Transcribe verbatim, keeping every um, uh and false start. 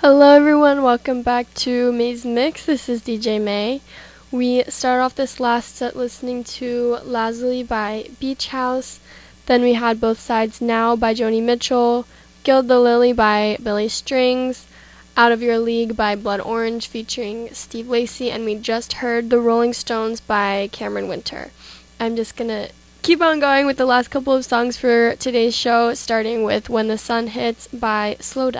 Hello everyone, welcome back to May's Mix. This is D J May. We start off this last set listening to Lazuli by Beach House. Then we had Both Sides Now by Joni Mitchell, Gild the Lily by Billy Strings, Out of Your League by Blood Orange featuring Steve Lacy, and we just heard The Rolling Stones by Cameron Winter. I'm just gonna keep on going with the last couple of songs for today's show, starting with When the Sun Hits by Slowdive.